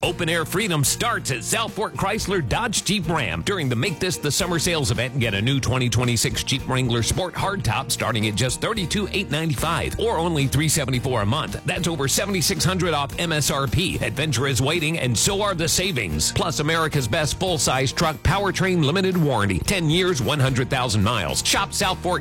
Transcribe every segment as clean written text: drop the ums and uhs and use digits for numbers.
Open air freedom starts at South Fork Chrysler Dodge Jeep Ram during the Make This the Summer Sales event and get a new 2026 Jeep Wrangler Sport Hardtop starting at just $32,895 or only $374 a month. That's over $7,600 off MSRP. Adventure is waiting and so are the savings. Plus America's best full-size truck powertrain limited warranty. 10 years, 100,000 miles. Shop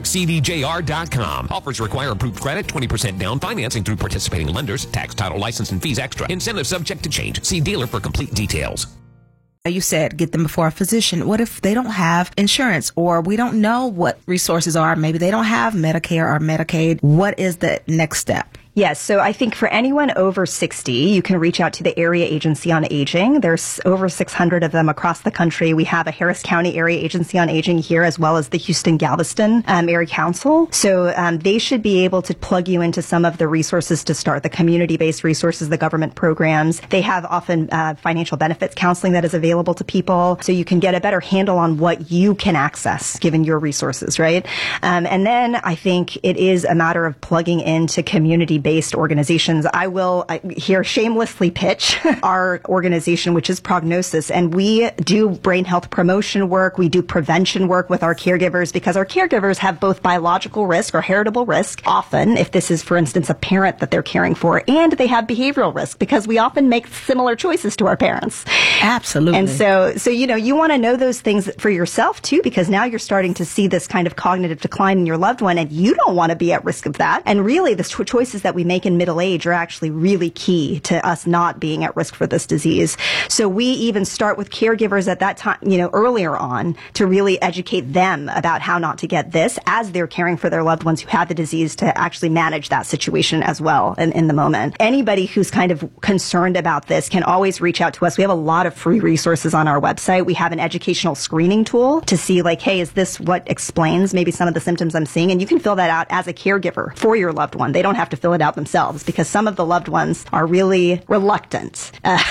SouthForkCDJR.com. Offers require approved credit, 20% down, financing through participating lenders, tax, title, license, and fees extra. Incentives subject to change. See dealer for complete details. You said get them before a physician. What if they don't have insurance or we don't know what resources are? Maybe they don't have Medicare or Medicaid. What is the next step? Yes. So I think for anyone over 60, you can reach out to the Area Agency on Aging. There's over 600 of them across the country. We have a Harris County Area Agency on Aging here, as well as the Houston-Galveston Area Council. So they should be able to plug you into some of the resources to start, the community-based resources, the government programs. They have often financial benefits counseling that is available to people, so you can get a better handle on what you can access given your resources, right? And then I think it is a matter of plugging into community-based organizations. I will here shamelessly pitch our organization, which is Prognosis, and we do brain health promotion work. We do prevention work with our caregivers because our caregivers have both biological risk or heritable risk, often if this is, for instance, a parent that they're caring for, and they have behavioral risk because we often make similar choices to our parents. Absolutely. And so you want to know those things for yourself too, because now you're starting to see this kind of cognitive decline in your loved one, and you don't want to be at risk of that. And really, the choices that we make in middle age are actually really key to us not being at risk for this disease. So we even start with caregivers at that time, earlier on, to really educate them about how not to get this as they're caring for their loved ones who have the disease, to actually manage that situation as well in the moment. Anybody who's kind of concerned about this can always reach out to us. We have a lot of free resources on our website. We have an educational screening tool to see hey, is this what explains maybe some of the symptoms I'm seeing? And you can fill that out as a caregiver for your loved one. They don't have to fill it out themselves, because some of the loved ones are really reluctant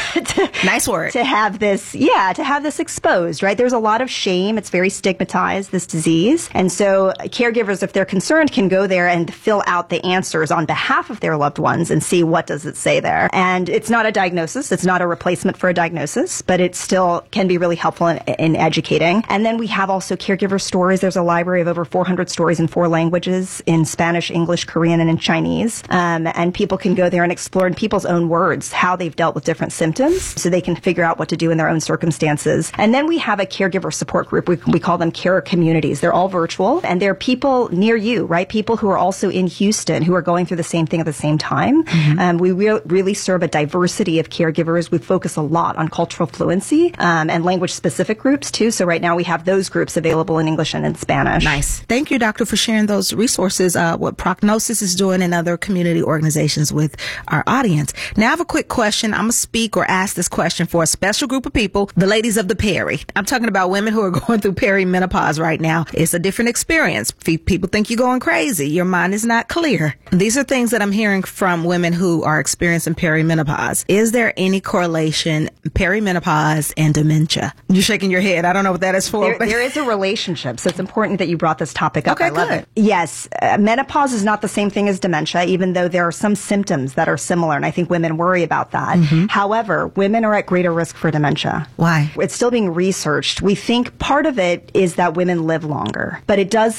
nice word to have this exposed, right? There's a lot of shame. It's very stigmatized, this disease. And so caregivers, if they're concerned, can go there and fill out the answers on behalf of their loved ones and see what does it say there. And it's not a diagnosis. It's not a replacement for a diagnosis, but it still can be really helpful in educating. And then we have also caregiver stories. There's a library of over 400 stories in 4 languages, in Spanish, English, Korean, and in Chinese. And people can go there and explore in people's own words how they've dealt with different symptoms so they can figure out what to do in their own circumstances. And then we have a caregiver support group. We call them care communities. They're all virtual, and they're people near you, right? People who are also in Houston who are going through the same thing at the same time. Mm-hmm. We really serve a diversity of caregivers. We focus a lot on cultural fluency and language-specific groups, too. So right now we have those groups available in English and in Spanish. Nice. Thank you, Doctor, for sharing those resources, what Prognosis is doing and other community organizations with our audience. Now I have a quick question. I'm going to speak or ask this question for a special group of people, the ladies of the peri. I'm talking about women who are going through perimenopause right now. It's a different experience. People think you're going crazy. Your mind is not clear. These are things that I'm hearing from women who are experiencing perimenopause. Is there any correlation, perimenopause and dementia? You're shaking your head. I don't know what that is for. There is a relationship, so it's important that you brought this topic up. Okay, I love good. it. Yes, menopause is not the same thing as dementia, even though there are some symptoms that are similar, and I think women worry about that. Mm-hmm. However, women are at greater risk for dementia. Why? It's still being researched. We think part of it is that women live longer, but it does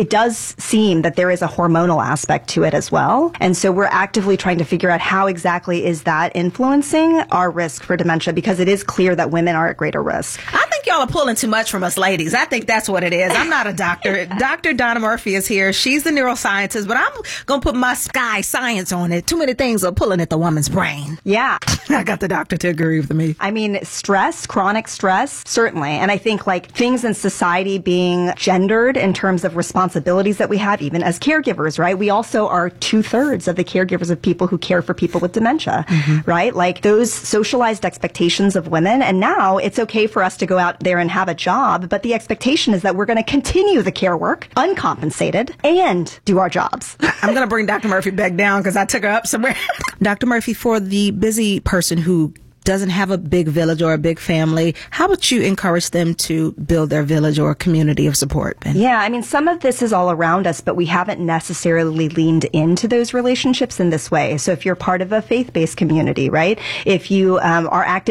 seem that there is a hormonal aspect to it as well. And so we're actively trying to figure out how exactly is that influencing our risk for dementia, because it is clear that women are at greater risk. I think y'all are pulling too much from us ladies. I think that's what it is. I'm not a doctor. Dr. Donna Murphy is here. She's the neuroscientist, but I'm going to put my sky science on it. Too many things are pulling at the woman's brain. Yeah. I got the doctor to agree with me. I mean, stress, chronic stress, certainly. And I think things in society being gendered in terms of responsibilities that we have, even as caregivers, right? We also are 2/3 of the caregivers of people who care for people with dementia, mm-hmm. right? Like those socialized expectations of women. And now it's okay for us to go out there and have a job, but the expectation is that we're going to continue the care work uncompensated and do our jobs. I'm going to bring Dr. Murphy back down because I took her up somewhere. Dr. Murphy, for the busy person who doesn't have a big village or a big family, how would you encourage them to build their village or community of support? Yeah, I mean, some of this is all around us, but we haven't necessarily leaned into those relationships in this way. So if you're part of a faith-based community, right? If you are active